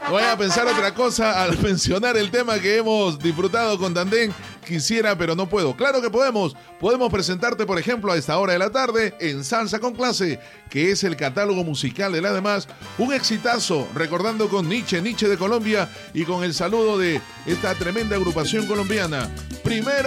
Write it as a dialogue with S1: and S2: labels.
S1: Voy a pensar otra cosa al mencionar el tema que hemos disfrutado con Tandem. Quisiera, pero no puedo. Claro que podemos. Podemos presentarte, por ejemplo, a esta hora de la tarde en Salsa con Clase, que es el catálogo musical de la demás. Un exitazo, recordando con Nietzsche de Colombia y con el saludo de esta tremenda agrupación colombiana. Primero